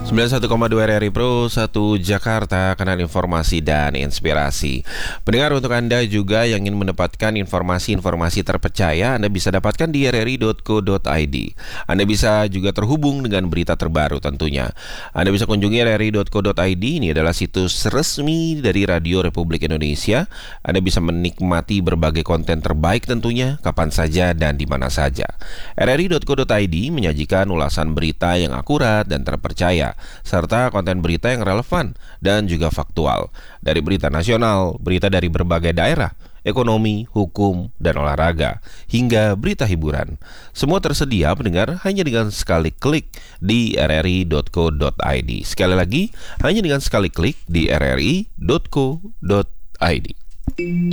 91,2 RRI Pro 1 Jakarta, kanal informasi dan inspirasi. Pendengar, untuk Anda juga yang ingin mendapatkan informasi-informasi terpercaya, Anda bisa dapatkan di rri.co.id. Anda bisa juga terhubung dengan berita terbaru tentunya. Anda bisa kunjungi rri.co.id, ini adalah situs resmi dari Radio Republik Indonesia. Anda bisa menikmati berbagai konten terbaik tentunya, kapan saja dan di mana saja. rri.co.id menyajikan ulasan berita yang akurat dan terpercaya, serta konten berita yang relevan dan juga faktual. Dari berita nasional, berita dari berbagai daerah, ekonomi, hukum, dan olahraga, hingga berita hiburan. Semua tersedia pendengar hanya dengan sekali klik di rri.co.id. Sekali lagi, hanya dengan sekali klik di rri.co.id.